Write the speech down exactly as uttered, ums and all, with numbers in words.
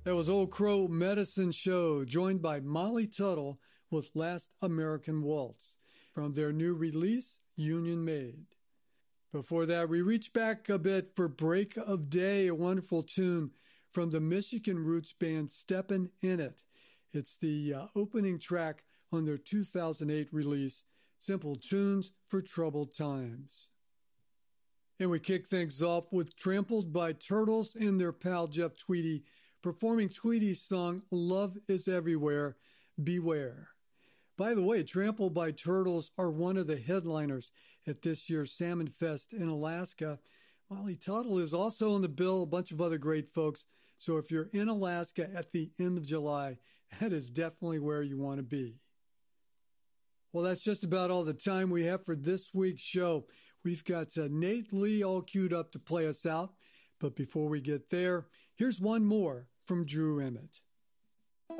That was Old Crow Medicine Show, joined by Molly Tuttle with Last American Waltz from their new release, Union Made. Before that, we reach back a bit for Break of Day, a wonderful tune from the Michigan roots band Steppin' In It. It's the uh, opening track on their two thousand eight release, Simple Tunes for Troubled Times. And we kick things off with Trampled by Turtles and their pal Jeff Tweedy performing Tweedy's song Love is Everywhere, Beware. By the way, Trampled by Turtles are one of the headliners at this year's Salmon Fest in Alaska. Molly Tuttle is also on the bill, a bunch of other great folks. So if you're in Alaska at the end of July, that is definitely where you want to be. Well, that's just about all the time we have for this week's show. We've got uh, Nate Lee all queued up to play us out. But before we get there, here's one more from Drew Emmett.